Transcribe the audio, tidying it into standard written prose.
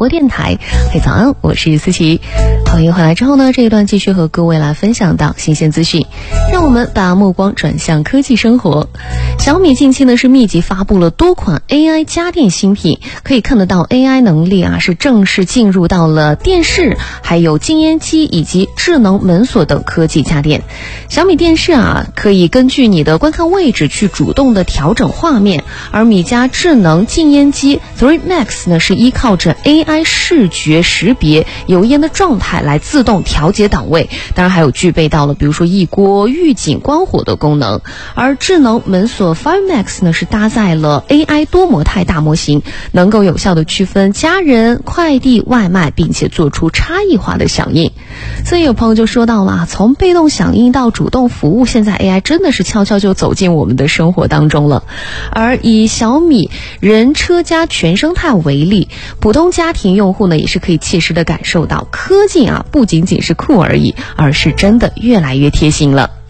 播电台。嘿，早安，我是思琪。欢迎回来之后呢，这一段继续和各位来分享到新鲜资讯。让我们把目光转向科技生活。小米近期呢是密集发布了多款 AI 家电新品，可以看得到 AI 能力是正式进入到了电视、还有禁烟机以及智能门锁等科技家电。小米电视可以根据你的观看位置去主动的调整画面，而米家智能禁烟机 Three Max 呢是依靠着 AI 视觉识别油烟的状态来自动调节档位，当然还有具备到了比如说一锅预警关火的功能。而智能门锁 Five Max 呢是搭载了 AI 多模态大模型，能够有效的区分家人、快递、外卖，并且做出差异化的响应。所以有朋友就说到了，从被动响应到主动服务，现在 AI 真的是悄悄就走进我们的生活当中了。而以小米人车家全生态为例，普通家庭用户呢也是可以切实的感受到科技不仅仅是酷而已，而是真的越来越贴心了。